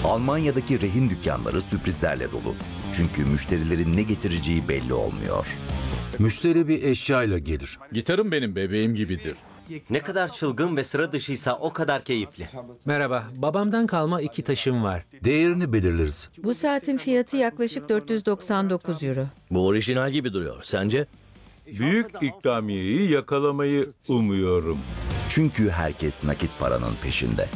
Almanya'daki rehin dükkanları sürprizlerle dolu. Çünkü müşterilerin ne getireceği belli olmuyor. Müşteri bir eşyayla gelir. Gitarım benim bebeğim gibidir. Ne kadar çılgın ve sıra dışıysa o kadar keyifli. Merhaba, babamdan kalma 2 taşım var. Değerini belirleriz. Bu saatin fiyatı yaklaşık 499 euro. Bu orijinal gibi duruyor. Sence? Büyük ikramiyeyi yakalamayı umuyorum. Çünkü herkes nakit paranın peşinde.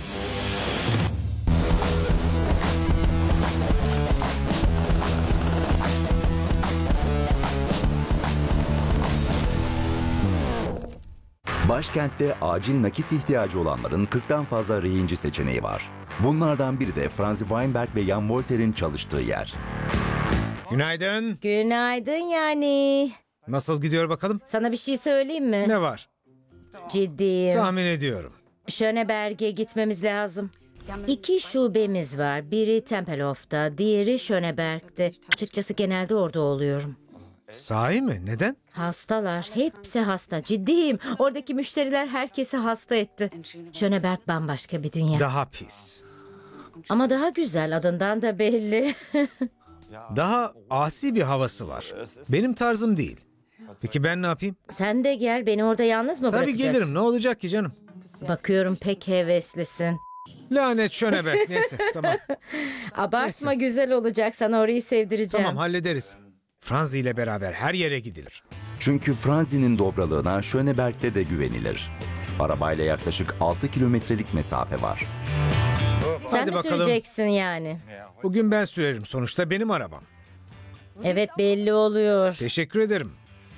Başkentte acil nakit ihtiyacı olanların 40'tan fazla rehinci seçeneği var. Bunlardan biri de Franz Weinberg ve Jan Wolter'in çalıştığı yer. Günaydın. Günaydın yani. Nasıl gidiyor bakalım? Sana bir şey söyleyeyim mi? Ne var? Ciddiyim. Tahmin ediyorum. Schöneberg'e gitmemiz lazım. 2 şubemiz var. Biri Tempelhof'ta, diğeri Schöneberg'de. Açıkçası genelde orada oluyorum. Sahi mi? Neden? Hastalar. Hepsi hasta. Ciddiyim. Oradaki müşteriler herkesi hasta etti. Schöneberg bambaşka bir dünya. Daha pis. Ama daha güzel, adından da belli. Daha asi bir havası var. Benim tarzım değil. Peki ben ne yapayım? Sen de gel, beni orada yalnız mı Tabii bırakacaksın? gelirim. Ne olacak ki canım? Bakıyorum pek heveslisin. Lanet Schöneberg. Neyse tamam. Abartma, güzel olacak. Sana orayı sevdireceğim. Tamam hallederiz. Franzi ile beraber her yere gidilir. Çünkü Franzi'nin dobralığına Schöneberg'de de güvenilir. Arabayla yaklaşık 6 kilometrelik mesafe var. Sen Hadi mi bakalım. süreceksin yani? Bugün ben sürerim. Sonuçta benim arabam. Evet, belli oluyor. Teşekkür ederim.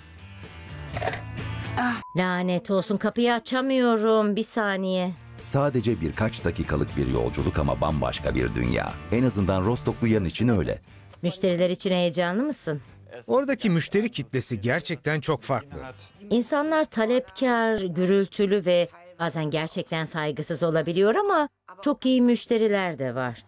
Lanet olsun, kapıyı açamıyorum. Bir saniye. Sadece birkaç dakikalık bir yolculuk ama bambaşka bir dünya. En azından Rostokluyan için öyle. Müşteriler için heyecanlı mısın? Oradaki müşteri kitlesi gerçekten çok farklı. İnsanlar talepkar, gürültülü ve bazen gerçekten saygısız olabiliyor ama çok iyi müşteriler de var.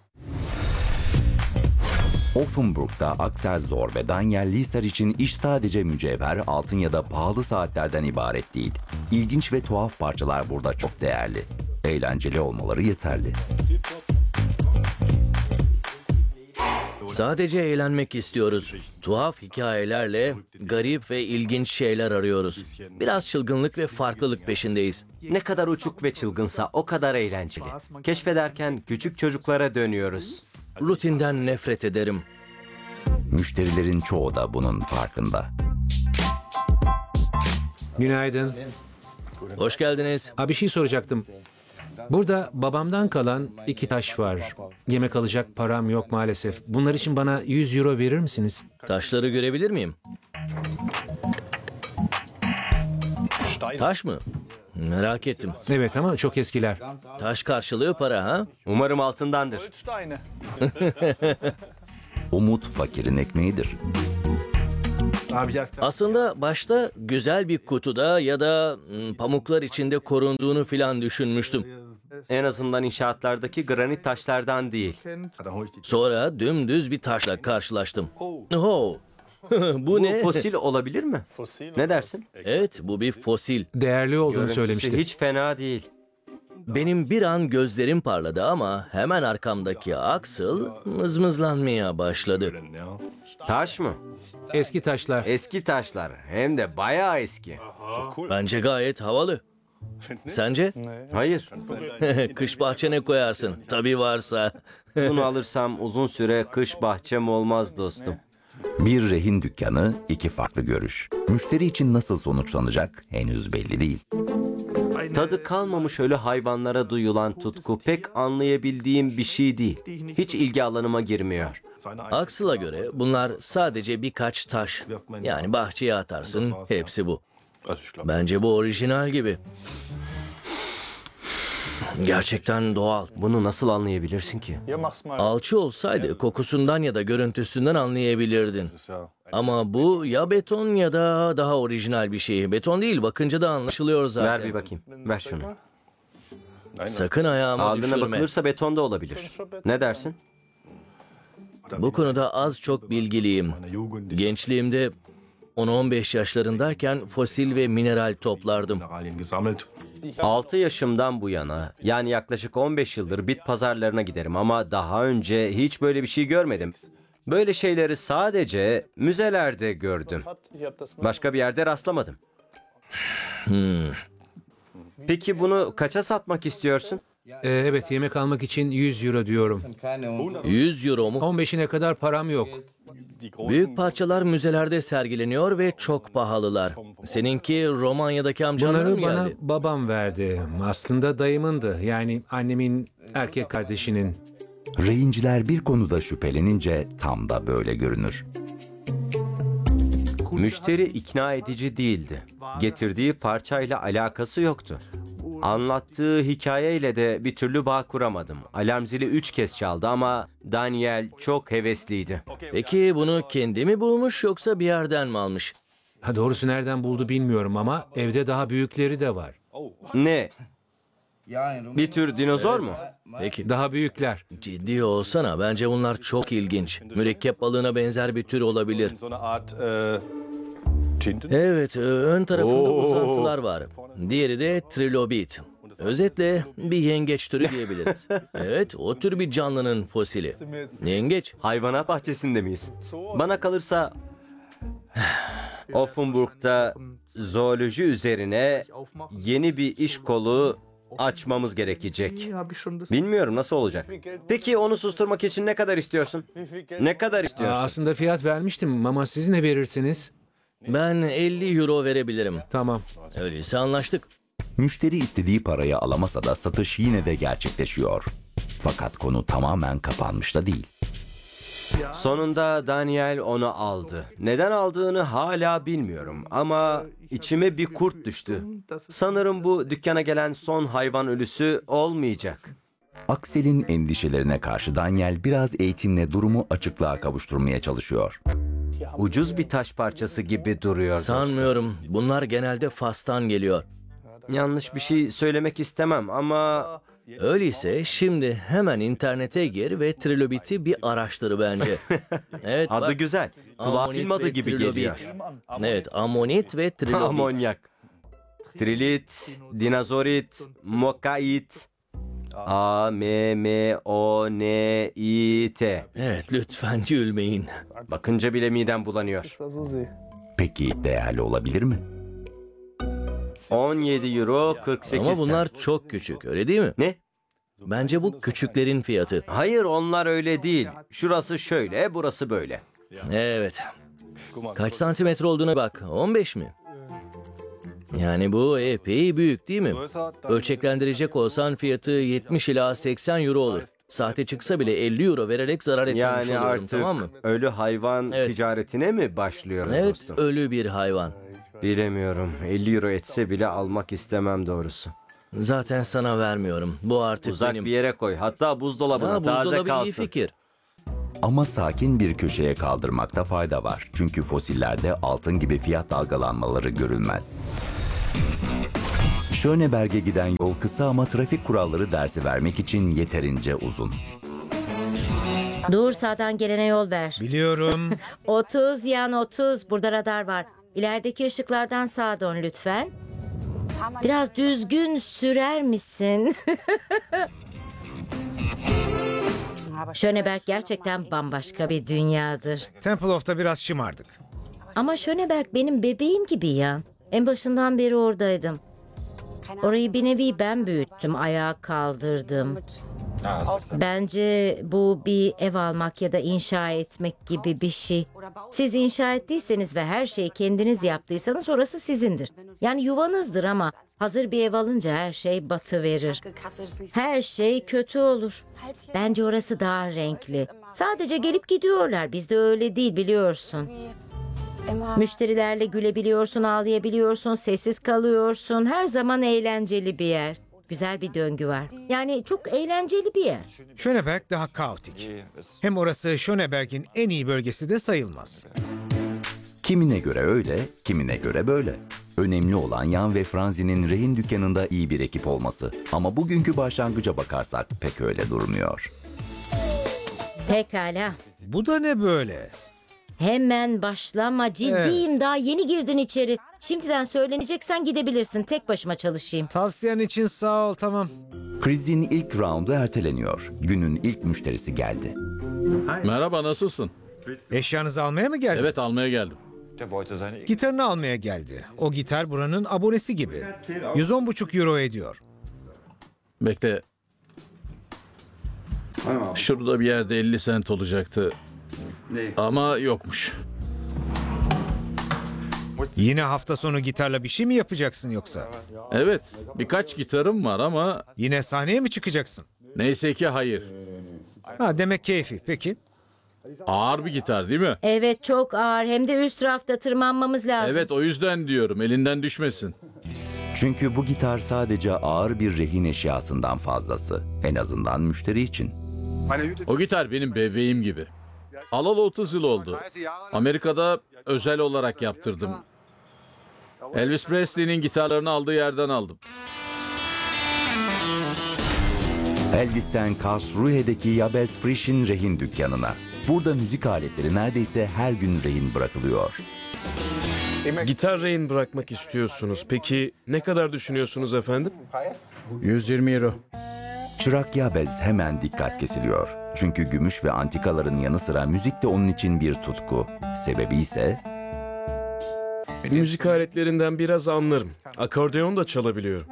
Offenburg'da Axel Zor ve Daniel Lieser için iş sadece mücevher, altın ya da pahalı saatlerden ibaret değil. İlginç ve tuhaf parçalar burada çok değerli. Eğlenceli olmaları yeterli. Sadece eğlenmek istiyoruz. Tuhaf hikayelerle garip ve ilginç şeyler arıyoruz. Biraz çılgınlık ve farklılık peşindeyiz. Ne kadar uçuk ve çılgınsa o kadar eğlenceli. Keşfederken küçük çocuklara dönüyoruz. Rutinden nefret ederim. Müşterilerin çoğu da bunun farkında. Günaydın. Hoş geldiniz. Bir şey soracaktım. Burada babamdan kalan 2 taş var. Yemek alacak param yok maalesef. Bunlar için bana 100 euro verir misiniz? Taşları görebilir miyim? Taş mı? Merak ettim. Evet ama çok eskiler. Taş karşılığı para ha? Umarım altındandır. Umut fakirin ekmeğidir. Aslında başta güzel bir kutuda ya da pamuklar içinde korunduğunu filan düşünmüştüm. En azından inşaatlardaki granit taşlardan değil. Sonra dümdüz bir taşla karşılaştım. Oho! Bu Bu ne? fosil olabilir mi? Ne dersin? Evet, bu bir fosil. Değerli olduğunu Görüntüsü söylemişti. hiç fena değil. Benim bir an gözlerim parladı ama hemen arkamdaki Axel mızmızlanmaya başladı. Taş mı? Eski taşlar. Eski taşlar. Hem de bayağı eski. Bence gayet havalı. Sence? Hayır. Kış bahçene koyarsın. Tabii varsa. Bunu alırsam uzun süre kış bahçem olmaz dostum. Bir rehin dükkanı, 2 farklı görüş. Müşteri için nasıl sonuçlanacak henüz belli değil. Tadı kalmamış ölü hayvanlara duyulan tutku pek anlayabildiğim bir şey değil. Hiç ilgi alanıma girmiyor. Axel'a göre bunlar sadece birkaç taş. Yani bahçeye atarsın, hepsi bu. Bence bu orijinal gibi. Gerçekten doğal. Bunu nasıl anlayabilirsin ki? Alçı olsaydı kokusundan ya da görüntüsünden anlayabilirdin. Ama bu ya beton ya da daha orijinal bir şey. Beton değil, bakınca da anlaşılıyor zaten. Ver bir bakayım. Ver şunu. Sakın ayağıma Ağırlığına düşürme. bakılırsa beton da olabilir. Ne dersin? Bu konuda az çok bilgiliyim. Gençliğimde 10-15 yaşlarındayken fosil ve mineral toplardım. 6 yaşımdan bu yana, yani yaklaşık 15 yıldır bit pazarlarına giderim ama daha önce hiç böyle bir şey görmedim. Böyle şeyleri sadece müzelerde gördüm. Başka bir yerde rastlamadım. Peki bunu kaça satmak istiyorsun? Evet, yemek almak için 100 euro diyorum. 100 euro mu? 15'ine kadar param yok. Büyük parçalar müzelerde sergileniyor ve çok pahalılar. Seninki Romanya'daki amcanların mı Bunları bana geldi? babam verdi. Aslında dayımındı. Yani annemin erkek kardeşinin. Rehinciler bir konuda şüphelenince tam da böyle görünür. Müşteri ikna edici değildi. Getirdiği parçayla alakası yoktu. Anlattığı hikayeyle de bir türlü bağ kuramadım. Alarm zili 3 kez çaldı ama Daniel çok hevesliydi. Peki bunu kendi mi bulmuş yoksa bir yerden mi almış? Ha, doğrusu nereden buldu bilmiyorum ama evde daha büyükleri de var. Ne? Bir tür dinozor mu? Peki. Daha büyükler. Ciddi olsana, bence bunlar çok ilginç. Mürekkep balığına benzer bir tür olabilir. Evet, ön tarafında uzantılar var. Diğeri de trilobit. Özetle bir yengeç türü diyebiliriz. Evet, o tür bir canlının fosili. Yengeç. Hayvanat bahçesinde miyiz? Bana kalırsa Offenburg'da zooloji üzerine yeni bir iş kolu açmamız gerekecek. Bilmiyorum nasıl olacak. Peki onu susturmak için ne kadar istiyorsun? Ne kadar istiyorsun? Aslında fiyat vermiştim ama siz ne verirsiniz? Ben 50 euro verebilirim. Tamam. Öyleyse anlaştık. Müşteri istediği parayı alamasa da satış yine de gerçekleşiyor. Fakat konu tamamen kapanmış da değil. Sonunda Daniel onu aldı. Neden aldığını hala bilmiyorum ama içime bir kurt düştü. Sanırım bu dükkana gelen son hayvan ölüsü olmayacak. Aksel'in endişelerine karşı Daniel biraz eğitimle durumu açıklığa kavuşturmaya çalışıyor. Ucuz bir taş parçası gibi duruyor dostum. Sanmıyorum. Bunlar genelde Fas'tan geliyor. Yanlış bir şey söylemek istemem ama Öyleyse şimdi hemen internete gir ve trilobiti bir araştır bence. Evet, adı bak. güzel. Kulağa Ammonit film adı ve gibi trilobit. geliyor. Evet, ammonit ve trilobit. Amonyak. Trilit, dinazorit, mokait. A-M-M-O-N-I-T. Evet, lütfen gülmeyin. Bakınca bile midem bulanıyor. Peki değerli olabilir mi? 17 euro 48 Ama bunlar sent. çok küçük, öyle değil mi? Ne? Bence bu küçüklerin fiyatı. Hayır onlar öyle değil. Şurası şöyle, burası böyle. Evet. Kaç santimetre olduğuna bak. 15 mi? Yani bu epey büyük değil mi? Ölçeklendirecek olsan fiyatı 70 ila 80 euro olur. Sahte çıksa bile 50 euro vererek zarar etmemiş Yani oluyorum, artık tamam mı? ölü hayvan Evet. ticaretine mi başlıyoruz Evet, dostum? ölü bir hayvan. Bilemiyorum. 50 euro etse bile almak istemem doğrusu. Zaten sana vermiyorum. Bu artık Uzak benim. bir yere koy. Hatta buzdolabına taze Buzdolabı iyi kalsın. fikir. Ama sakin bir köşeye kaldırmakta fayda var. Çünkü fosillerde altın gibi fiyat dalgalanmaları görülmez. Schöneberg'e giden yol kısa ama trafik kuralları dersi vermek için yeterince uzun. Dur, sağdan gelene yol ver. Biliyorum. 30 yan 30. Burada radar var. İlerideki ışıklardan sağa dön lütfen. Biraz düzgün sürer misin? Schöneberg gerçekten bambaşka bir dünyadır. Tempelhof'ta biraz şımardık. Ama Schöneberg benim bebeğim gibi ya. En başından beri oradaydım. Orayı bir nevi ben büyüttüm, ayağa kaldırdım. Bence bu bir ev almak ya da inşa etmek gibi bir şey. Siz inşa ettiyseniz ve her şeyi kendiniz yaptıysanız orası sizindir. Yani yuvanızdır ama hazır bir ev alınca her şey batıverir. Her şey kötü olur. Bence orası daha renkli. Sadece gelip gidiyorlar. Bizde öyle değil, biliyorsun. Müşterilerle gülebiliyorsun, ağlayabiliyorsun, sessiz kalıyorsun. Her zaman eğlenceli bir yer. Güzel bir döngü var. Yani çok eğlenceli bir yer. Schöneberg daha kaotik. Hem orası Schöneberg'in en iyi bölgesi de sayılmaz. Kimine göre öyle, kimine göre böyle. Önemli olan Jan ve Franzi'nin rehin dükkanında iyi bir ekip olması. Ama bugünkü başlangıca bakarsak pek öyle durmuyor. Pekala. Bu da ne böyle? Hemen başlama, ciddiyim, daha yeni girdin içeri. Şimdiden söyleneceksen gidebilirsin, tek başıma çalışayım. Tavsiyen için sağ ol, tamam. Krizin ilk raundu erteleniyor. Günün ilk müşterisi geldi. Merhaba, nasılsın? Eşyanızı almaya mı geldiniz? Evet, almaya geldim. Gitarını almaya geldi. O gitar buranın abonesi gibi. 110,5 euro ediyor. Bekle. Şurada bir yerde 50 sent olacaktı. Ama yokmuş. Yine hafta sonu gitarla bir şey mi yapacaksın yoksa? Evet, birkaç gitarım var ama Yine sahneye mi çıkacaksın? neyse ki hayır. Ha, demek keyfi. Peki. Ağır bir gitar değil mi? Evet, çok ağır, hem de üst rafta tırmanmamız lazım. Evet, o yüzden diyorum, elinden düşmesin. Çünkü bu gitar sadece ağır bir rehin eşyasından fazlası. En azından müşteri için. O gitar benim bebeğim gibi. Alalı 30 yıl oldu. Amerika'da özel olarak yaptırdım. Elvis Presley'nin gitarlarını aldığı yerden aldım. Elvis'ten Karlsruhe'deki Jabez Frisch'in rehin dükkanına. Burada müzik aletleri neredeyse her gün rehin bırakılıyor. Gitar rehin bırakmak istiyorsunuz. Peki ne kadar düşünüyorsunuz efendim? 120 euro. Çırak Jabez hemen dikkat kesiliyor. Çünkü gümüş ve antikaların yanı sıra müzik de onun için bir tutku. Sebebi ise Müzik aletlerinden biraz anlarım. Akordeon da çalabiliyorum.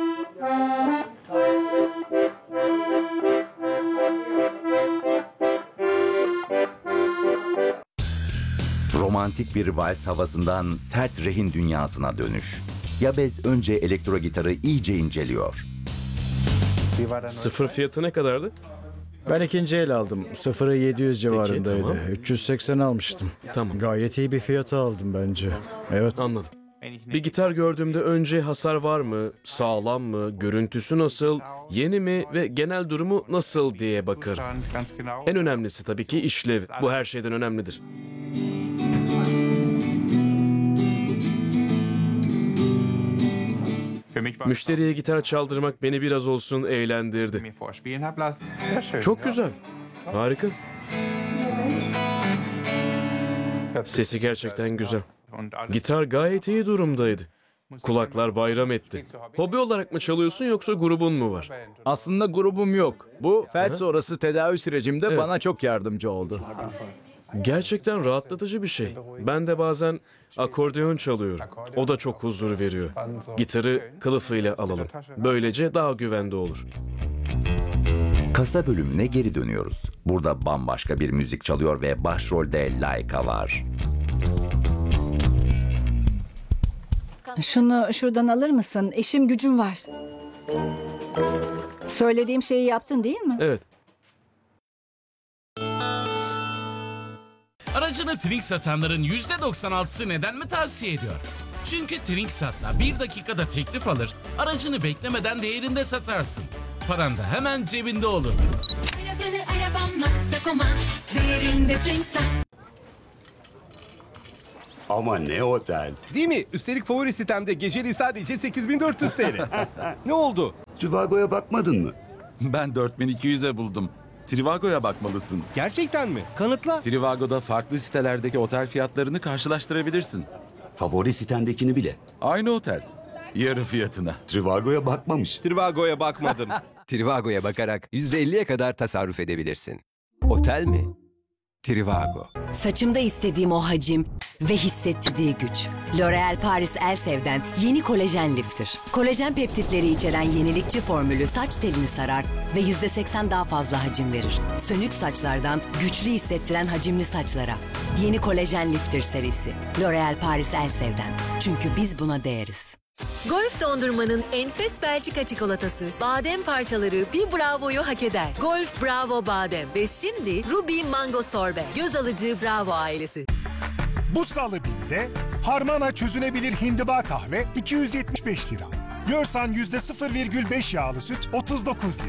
romantik bir vals havasından sert rehin dünyasına dönüş. Jabez önce elektro gitarı iyice inceliyor. Sıfır fiyatı ne kadardı? Ben ikinci el aldım. Sıfırı 700 civarındaydı. tamam. 380 almıştım. Tamam. Gayet iyi bir fiyata aldım bence. Evet. Anladım. Bir gitar gördüğümde önce hasar var mı, sağlam mı, görüntüsü nasıl, yeni mi ve genel durumu nasıl diye bakarım. En önemlisi tabii ki işlev. Bu her şeyden önemlidir. Müşteriye gitar çaldırmak beni biraz olsun eğlendirdi. Çok güzel. Harika. Sesi gerçekten güzel. Gitar gayet iyi durumdaydı. Kulaklar bayram etti. Hobi olarak mı çalıyorsun yoksa grubun mu var? Aslında grubum yok. Bu felç sonrası tedavi sürecimde Evet. bana çok yardımcı oldu. Gerçekten rahatlatıcı bir şey. Ben de bazen akordeon çalıyorum. O da çok huzur veriyor. Gitarı kılıfıyla alalım. Böylece daha güvende olur. Kasa bölümüne geri dönüyoruz. Burada bambaşka bir müzik çalıyor ve başrolde Laika var. Şunu şuradan alır mısın? İşim gücüm var. Söylediğim şeyi yaptın değil mi? Evet. Aracını Trink satanların %96'sı neden mi tavsiye ediyor? Çünkü Trinksat'la 1 dakikada teklif alır, aracını beklemeden değerinde satarsın. Paran da hemen cebinde olur. Değerinde Trinksat. Ama ne otel. Değil mi? Üstelik favori sitemde geceliği sadece 8400 TL. Ne oldu? Trivago'ya bakmadın mı? Ben 4200'e buldum. Trivago'ya bakmalısın. Gerçekten mi? Kanıtla. Trivago'da farklı sitelerdeki otel fiyatlarını karşılaştırabilirsin. Favori sitendekini bile. Aynı otel. Yarı fiyatına. Trivago'ya bakmamış. Trivago'ya bakmadım. Trivago'ya bakarak %50'ye kadar tasarruf edebilirsin. Otel mi? Trivago. Saçımda istediğim o hacim ve hissettirdiği güç. L'Oréal Paris Elsev'den yeni kolajen lifter. Kolajen peptitleri içeren yenilikçi formülü saç telini sarar ve %80 daha fazla hacim verir. Sönük saçlardan güçlü hissettiren hacimli saçlara. Yeni kolajen lifter serisi. L'Oréal Paris Elsev'den. Çünkü biz buna değeriz. Golf dondurmanın enfes Belçika çikolatası, badem parçaları bir bravoyu hak eder. Golf Bravo Badem ve şimdi Ruby Mango Sorbe. Göz alıcı Bravo ailesi. Bu salı binde Harmana çözünebilir hindiba kahve 275 lira. Yorsan %0,5 yağlı süt 39 lira.